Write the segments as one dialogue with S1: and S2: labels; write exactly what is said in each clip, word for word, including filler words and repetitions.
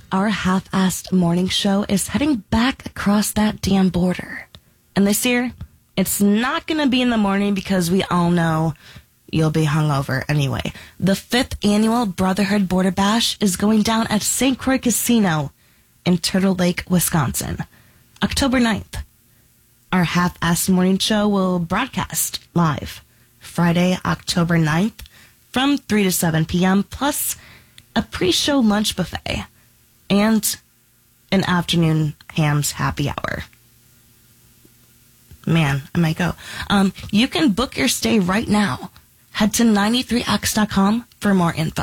S1: our half-assed morning show is heading back across that damn border. And this year, it's not going to be in the morning because we all know you'll be hungover anyway. The fifth annual Brotherhood Border Bash is going down at Saint Croix Casino in Turtle Lake, Wisconsin, October ninth. Our half-assed morning show will broadcast live Friday, October ninth from three to seven p.m., plus a pre-show lunch buffet and an afternoon hams happy hour. Man, I might go. Um, you can book your stay right now. Head to ninety-three x dot com for more info.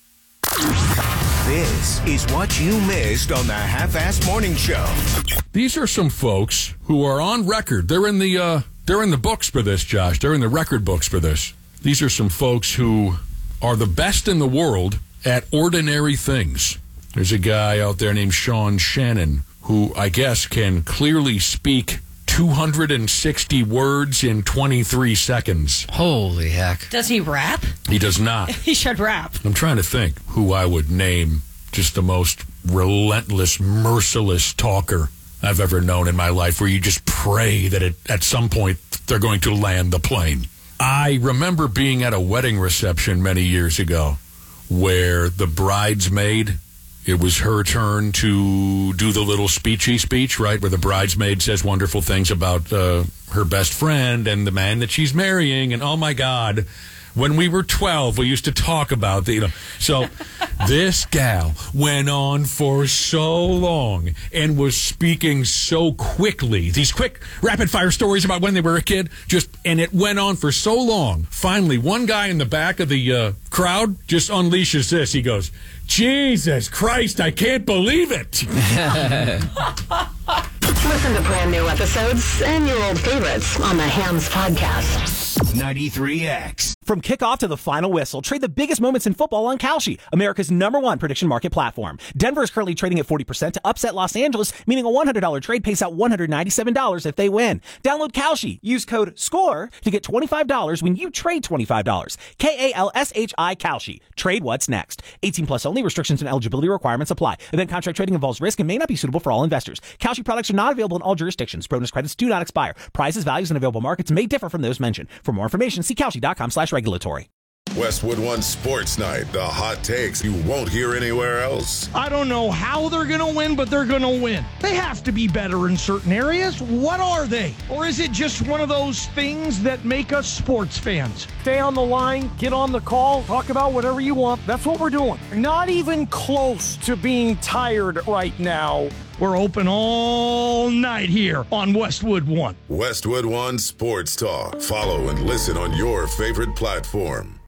S2: This is what you missed on the Half-Assed Morning Show.
S3: These are some folks who are on record. They're in the uh, they're in the books for this, Josh. They're in the record books for this. These are some folks who are the best in the world at ordinary things. There's a guy out there named Sean Shannon who I guess can clearly speak two hundred sixty words in twenty-three seconds.
S4: Holy heck.
S5: Does he rap?
S3: He does not.
S5: He should rap.
S3: I'm trying to think who I would name just the most relentless, merciless talker I've ever known in my life, where you just pray that it, at some point they're going to land the plane. I remember being at a wedding reception many years ago where the bridesmaid, it was her turn to do the little speechy speech, right, where the bridesmaid says wonderful things about uh, her best friend and the man that she's marrying. And, oh, my God, when we were twelve, we used to talk about the, you know. So this gal went on for so long and was speaking so quickly. These quick, rapid-fire stories about when they were a kid, just, and it went on for so long. Finally, one guy in the back of the uh, crowd just unleashes this. He goes, Jesus Christ, I can't believe it.
S6: Listen to brand new episodes and your old favorites on the Hams Podcast.
S2: ninety-three X.
S7: From kickoff to the final whistle, trade the biggest moments in football on Kalshi, America's number one prediction market platform. Denver is currently trading at forty percent to upset Los Angeles, meaning a one hundred dollars trade pays out one hundred ninety-seven dollars if they win. Download Kalshi. Use code SCORE to get twenty-five dollars when you trade twenty-five dollars. K A L S H I Kalshi. Trade what's next. eighteen plus only. Restrictions and eligibility requirements apply. Event contract trading involves risk and may not be suitable for all investors. Kalshi products are not available in all jurisdictions. Bonus credits do not expire. Prices, values, and available markets may differ from those mentioned. For more information, see Kalshi.com slash regulatory.
S8: Westwood One Sports Night, the hot takes you won't hear anywhere else.
S9: I don't know how they're going to win, but they're going to win. They have to be better in certain areas. What are they? Or is it just one of those things that make us sports fans? Stay on the line, get on the call, talk about whatever you want. That's what we're doing. Not even close to being tired right now. We're open all night here on Westwood One.
S8: Westwood One Sports Talk. Follow and listen on your favorite platform.